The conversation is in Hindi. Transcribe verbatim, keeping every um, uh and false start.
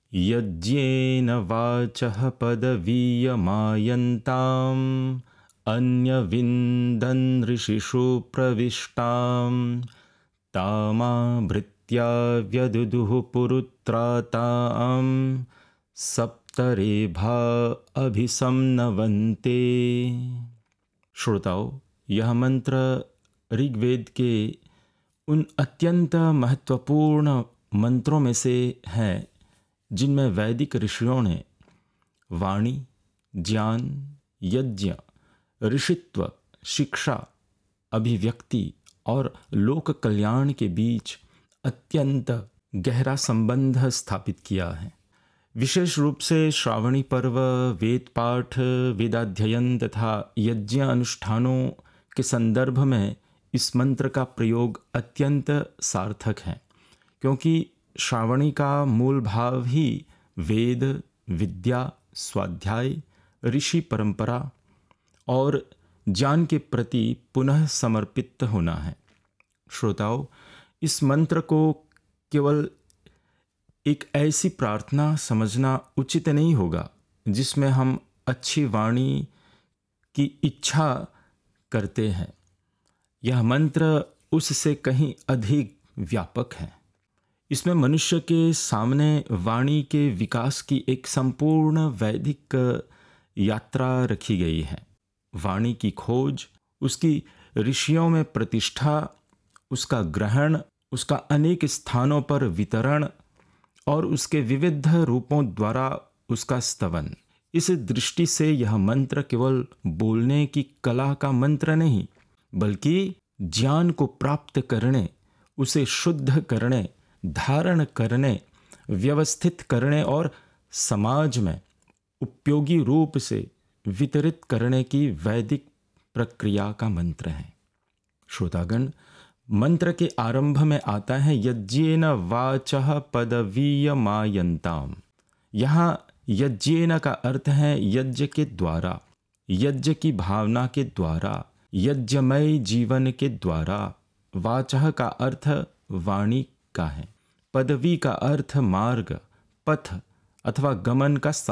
यज्ञेन वाचः पदवीयमायन्ताम् अन्यविन्दन् ऋषिषु प्रविष्टां तामाभृत्या व्यदुदुः पुरुत्रातां सप्तरेभा अभिसंनवन्ते। श्रोताओ, यह मंत्र ऋग्वेद के उन अत्यंत महत्वपूर्ण मंत्रों में से है जिनमें वैदिक ऋषियों ने वाणी, ज्ञान, यज्ञ, ऋषित्व, शिक्षा, अभिव्यक्ति और लोक कल्याण के बीच अत्यंत गहरा संबंध स्थापित किया है। विशेष रूप से श्रावणी पर्व, वेद पाठ, वेदाध्ययन तथा यज्ञ अनुष्ठानों के संदर्भ में इस मंत्र का प्रयोग अत्यंत सार्थक है, क्योंकि श्रावणी का मूल भाव ही वेद, विद्या, स्वाध्याय, ऋषि परंपरा और ज्ञान के प्रति पुनः समर्पित होना है। श्रोताओ, इस मंत्र को केवल एक ऐसी प्रार्थना समझना उचित नहीं होगा जिसमें हम अच्छी वाणी की इच्छा करते हैं। यह मंत्र उससे कहीं अधिक व्यापक है। इसमें मनुष्य के सामने वाणी के विकास की एक संपूर्ण वैदिक यात्रा रखी गई है। वाणी की खोज, उसकी ऋषियों में प्रतिष्ठा, उसका ग्रहण, उसका अनेक स्थानों पर वितरण और उसके विविध रूपों द्वारा उसका स्तवन। इस दृष्टि से यह मंत्र केवल बोलने की कला का मंत्र नहीं, बल्कि ज्ञान को प्राप्त करने, उसे शुद्ध करने, धारण करने, व्यवस्थित करने और समाज में उपयोगी रूप से वितरित करने की वैदिक प्रक्रिया का मंत्र है। श्रोतागण, मंत्र के आरंभ में आता है यज्ञेन वाचः पदवीयमायन्ताम्। यहाँ यज्ञेन का अर्थ है यज्ञ के द्वारा, यज्ञ की भावना के द्वारा, यज्ञमय जीवन के द्वारा। वाचः का अर्थ वाणी का है। पदवी का अर्थ मार्ग, पथ अथवा गमन का